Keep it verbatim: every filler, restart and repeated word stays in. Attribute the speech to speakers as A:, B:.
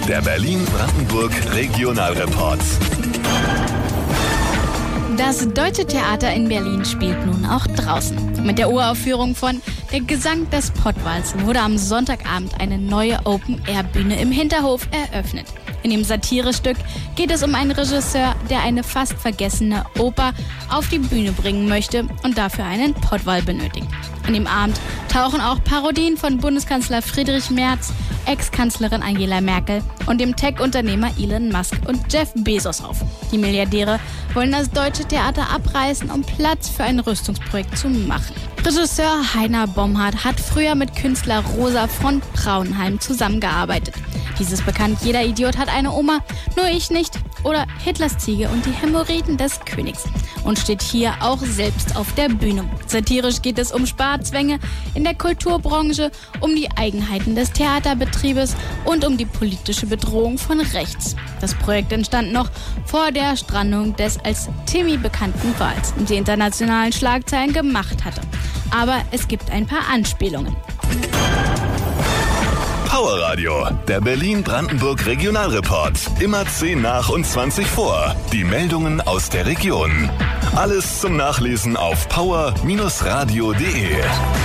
A: der Berlin-Brandenburg Regionalreport.
B: Das Deutsche Theater in Berlin spielt nun auch draußen. Mit der Uraufführung von Der Gesang des Pottwals wurde am Sonntagabend eine neue Open-Air-Bühne im Hinterhof eröffnet. In dem Satirestück geht es um einen Regisseur, der eine fast vergessene Oper auf die Bühne bringen möchte und dafür einen Pottwal benötigt. An dem Abend tauchen auch Parodien von Bundeskanzler Friedrich Merz, Ex-Kanzlerin Angela Merkel und dem Tech-Unternehmer Elon Musk und Jeff Bezos auf. Die Milliardäre wollen das Deutsche Theater abreißen, um Platz für ein Rüstungsprojekt zu machen. Regisseur Heiner Bomhard hat früher mit Künstler Rosa von Braunheim zusammengearbeitet. Dieses bekannt, jeder Idiot hat eine Oma, nur ich nicht. Oder Hitlers Ziege und die Hämorrhoiden des Königs. Und steht hier auch selbst auf der Bühne. Satirisch geht es um Sparzwänge in der Kulturbranche, um die Eigenheiten des Theaterbetriebes und um die politische Bedrohung von rechts. Das Projekt entstand noch vor der Strandung des als Timmy bekannten Wals, die internationalen Schlagzeilen gemacht hatte. Aber es gibt ein paar Anspielungen.
A: Power Radio, der Berlin-Brandenburg Regionalreport. Immer zehn nach und zwanzig vor. Die Meldungen aus der Region. Alles zum Nachlesen auf power Bindestrich radio punkt de.